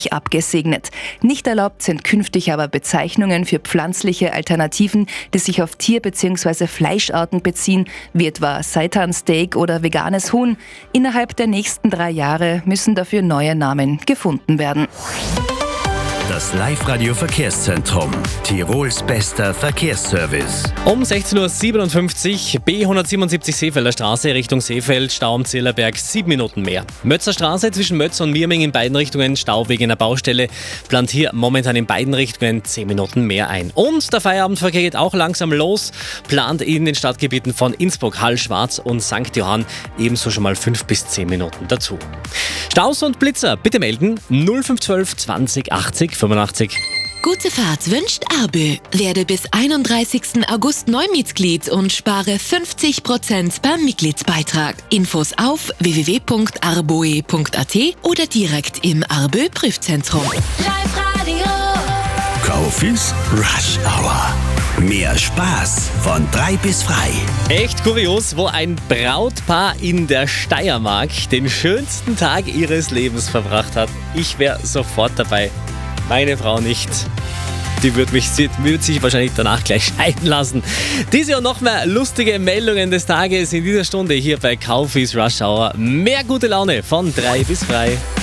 abgesegnet. Nicht erlaubt sind künftig aber Bezeichnungen für pflanzliche Alternativen, die sich auf Tier- bzw. Fleischarten beziehen, wie etwa Seitansteak oder veganes Huhn. Innerhalb der nächsten 3 Jahre müssen dafür neue Namen gefunden werden. Das Live-Radio-Verkehrszentrum. Tirols bester Verkehrsservice. Um 16.57 Uhr, B177 Seefelder Straße Richtung Seefeld, Stau am Zillerberg, 7 Minuten mehr. Mötzer Straße zwischen Mötz und Mirming in beiden Richtungen, Stau wegen einer Baustelle, plant hier momentan in beiden Richtungen 10 Minuten mehr ein. Und der Feierabendverkehr geht auch langsam los, plant in den Stadtgebieten von Innsbruck, Hall, Schwarz und St. Johann ebenso schon mal 5 bis 10 Minuten dazu. Staus und Blitzer, bitte melden 0512 20 80 85. Gute Fahrt wünscht Arbö. Werde bis 31. August Neumitglied und spare 50% beim Mitgliedsbeitrag. Infos auf www.arboe.at oder direkt im Arbö Prüfzentrum. Live-Radio. Kaufis Rush Hour. Mehr Spaß von 3 bis frei. Echt kurios, wo ein Brautpaar in der Steiermark den schönsten Tag ihres Lebens verbracht hat. Ich wäre sofort dabei. Meine Frau nicht. Die wird sich wahrscheinlich danach gleich scheiden lassen. Diese und noch mehr lustige Meldungen des Tages in dieser Stunde hier bei Kaufis Rush Hour. Mehr gute Laune von 3 bis frei.